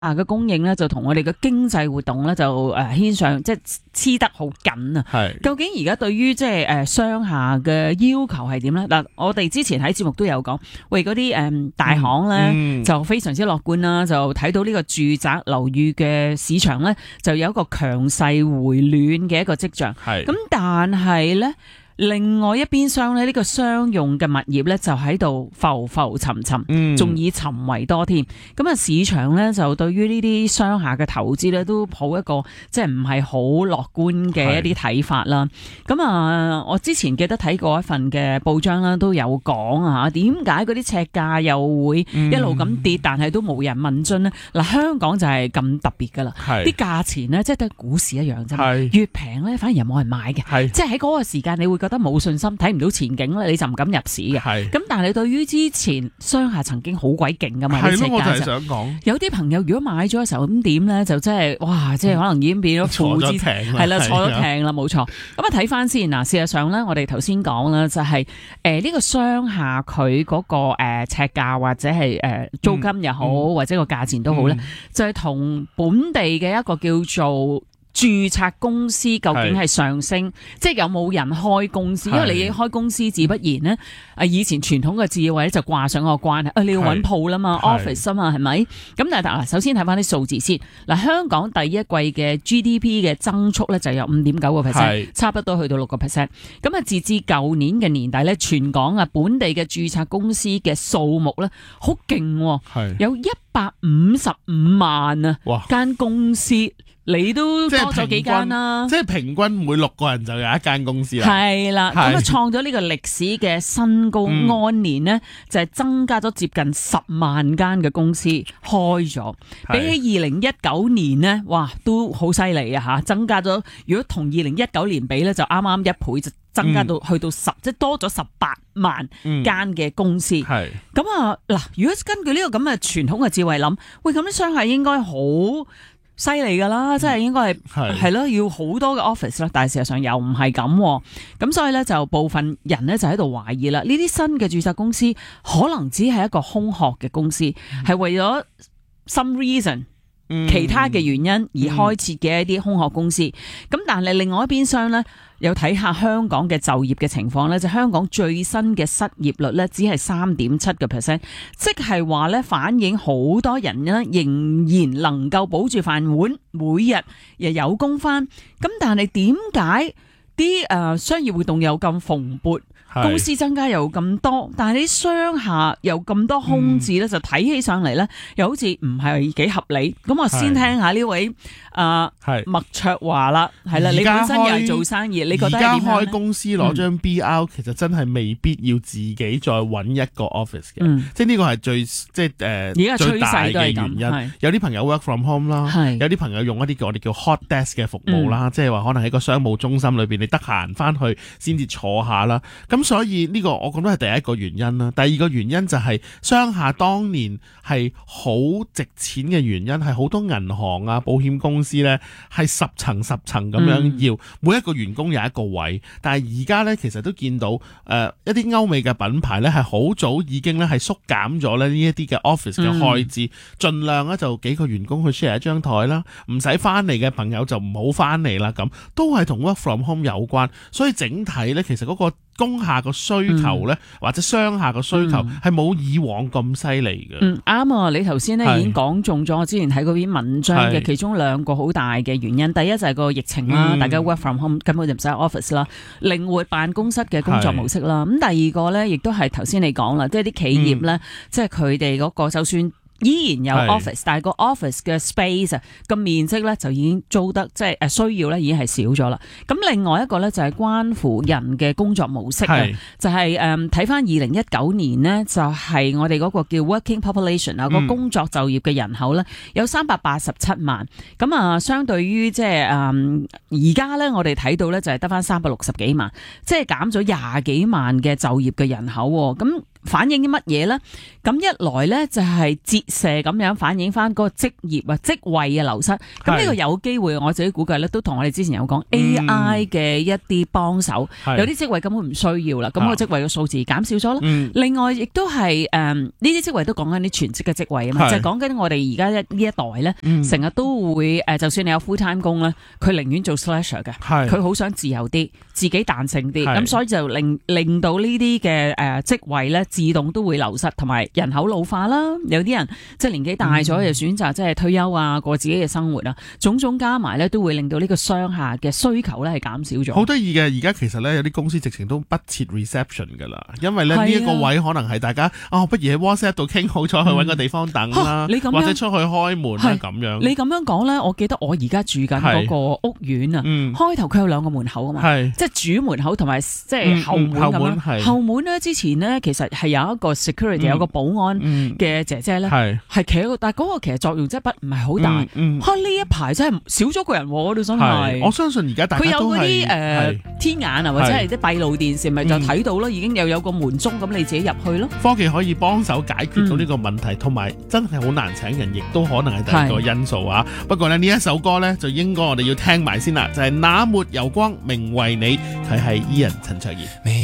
嘅供應咧就同我哋嘅經濟活動咧就牽上即係黐得好緊啊！究竟而家對於即係商廈嘅要求係點咧？嗱，我哋之前喺節目都有講，喂嗰啲大行咧就非常之樂觀啦，就睇到呢個住宅樓宇嘅市場咧就有一個強勢回暖嘅一個跡象。咁但係咧，另外一邊廂咧，呢個商用嘅物業咧就喺度浮浮沉沉，仲以沉為多添。咁啊，市場咧就對於呢啲商廈嘅投資咧都抱一個即係唔係好樂觀嘅一啲睇法啦。咁啊，我之前記得睇過一份嘅報章啦，都有講啊，點解嗰啲尺價又會一路咁跌，但係都冇人問津呢？嗱，香港就係咁特別噶啦，啲價錢呢，即係得股市一樣啫，越平咧反而又冇人買嘅，即係喺嗰個時間你會覺得冇信心，睇唔到前景咧，你就唔敢入市嘅。咁但係對於之前商廈曾經好鬼勁噶嘛， 係咯，我就係想講， 有啲朋友如果買咗嘅時候咁點咧，就真係哇，即係可能已經變咗負資產，係啦，坐咗艇啦，冇錯。咁啊睇翻先嗱，事實上咧，我哋頭先講啦，就係呢個商廈佢嗰個尺價或者係租金又好，或者個價錢都好咧，就係同本地嘅一個叫做註冊公司究竟係上升，即係有冇人開公司？因為你開公司自不然呢，以前傳統嘅智慧咧就掛上個關係，你要揾鋪啦嘛 ，office 啊嘛，係咪？咁但係嗱，首先睇翻啲數字先。嗱，香港第一季嘅 GDP 嘅增速咧就有5.9%，差不多去到6%。咁啊，截至舊年嘅年底咧，全港啊本地嘅註冊公司嘅數目咧好勁，有155萬啊間公司。你都多咗幾間啦， 即係平均每6個人就有一間公司啦。係啦，咁啊創咗呢個歷史嘅新高，按年呢就係增加咗接近10萬間嘅公司開咗，比起2019年呢，哇都好犀利啊吓，增加咗。如果同2019年比咧，就啱啱1倍，就增加到去到即係多咗18萬間嘅公司。咁啊嗱，如果根據呢個咁嘅傳統嘅智慧諗，喂咁啲商廈應該好犀利噶啦，即係應該係咯，要好多嘅 office 啦，但係事實上又唔係咁，咁所以咧就部分人咧就喺度懷疑啦，呢啲新嘅註冊公司可能只係一個空殼嘅公司，係為咗 some reason 其他嘅原因而開設嘅一啲空殼公司。咁但係另外一邊廂咧，有睇下香港嘅就業嘅情況咧，就香港最新嘅失業率咧只係3.7%，即係話咧反映好多人咧仍然能夠保住飯碗，每日又有工返。咁但係點解啲商業活動又咁蓬勃？公司增加又咁多，但係啲商廈又咁多空置咧，就睇起上嚟咧，又好似唔係幾合理。咁我先聽下呢位麥卓華啦，係啦，你本身又係做生意，你覺得點樣咧？而家開公司攞張 BR，其實真係未必要自己再揾一個 office 嘅，即係呢個係最即係而家最大嘅原因。 有啲朋友 work from home 啦，有啲朋友用一啲我哋叫 hot desk 嘅服務啦，即係話可能喺個商務中心裏邊，你得閒翻去先至坐下啦。咁所以呢個我覺得係第一個原因啦。第二個原因就係商廈當年係好值錢嘅原因，係好多銀行啊、保險公司呢係10層10層咁樣要每一個員工有一個位。但係而家呢，其實都見到一啲歐美嘅品牌呢係好早已經呢係縮減咗呢一啲嘅 office 嘅開支，盡量呢就幾個員工去 share 一張台啦，唔使翻嚟嘅朋友就唔好翻嚟啦，咁都係同 work from home 有關。所以整體呢，其實嗰個工廈個需求咧，或者商廈個需求係冇以往咁犀利嘅。啱啊！你頭先咧已經講中咗我之前睇嗰篇文章嘅其中2個好大嘅原因。第一就係個疫情啦，大家 work from home 根本就唔使 office 啦，靈活辦公室嘅工作模式啦。咁第二個咧，亦都係頭先你講啦，即係啲企業咧，即係佢哋嗰個就算依然有 office， 但係個 office 嘅 space 個面積咧就已經租得即係需要咧已經係少咗啦。咁另外一個咧就係關乎人嘅工作模式啊，就係睇翻2019年呢，就係我哋嗰個叫 working population 啊，個工作就業嘅人口咧有387萬。咁啊，相對於即係而家咧，我哋睇到咧就係得翻360幾萬，即係減咗20幾萬嘅就業嘅人口。咁反映啲乜嘢咧？咁一來咧就係折射咁樣反映翻嗰個職業啊、職位嘅流失。咁呢個有機會，我自己估計咧都同我哋之前有講 AI 嘅一啲幫手，有啲職位根本唔需要啦。咁個職位嘅數字減少咗啦。另外亦都係呢啲職位都講緊啲全職嘅職位啊嘛，就係講緊我哋而家呢一代咧，成日都會就算你有 full time 工咧，佢寧願做 slasher 嘅，佢好想自由啲，自己彈性啲，咁所以就令到呢啲嘅職位咧自動都會流失，同埋人口老化啦，有啲人即係年紀大咗就選擇即係退休啊，過自己嘅生活啊，種種加埋咧都會令到呢個商廈嘅需求咧係減少咗。 好得意嘅，而家其實咧有啲公司直情都不設 reception 噶啦，因為咧呢一個位可能係大家不如喺 WhatsApp 度傾好咗去揾個地方等啦，或者出去開門啦咁樣。你咁樣講咧，我記得我而家住緊嗰個屋苑啊，開頭佢有兩個門口啊嘛，即係主門口同埋即係後門咁樣。後門咧之前咧其實係有一個 security 有個保安嘅姐姐咧係企喺度，但係嗰個其實作用真係唔係好大。呢一排真係少咗個人喎，我哋真係。 我相信而家大家都係佢有嗰啲天眼啊，或者係啲閉路電視，咪就睇到咯，已經又有個門鐘咁，你自己入去咯。 科技可以幫手解決到呢個問題，同埋真係好難請人，亦都可能係第二個因素啊。不過呢一首歌呢，就應該我哋要聽埋先啦，就係那沒有光明為你，佢係 Ian 陳卓賢。